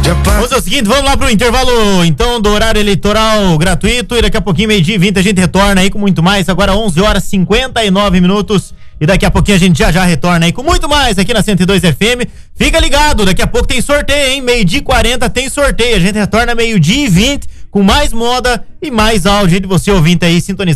Vamos fazer o seguinte, vamos lá pro intervalo, então, do horário eleitoral gratuito, e daqui a pouquinho, 12h20, a gente retorna aí com muito mais, agora 11h59, e daqui a pouquinho a gente já retorna aí com muito mais aqui na 102 FM. Fica ligado, daqui a pouco tem sorteio, hein? 12h40 tem sorteio, a gente retorna 12h20 com mais moda e mais áudio de você ouvinte aí sintonizado.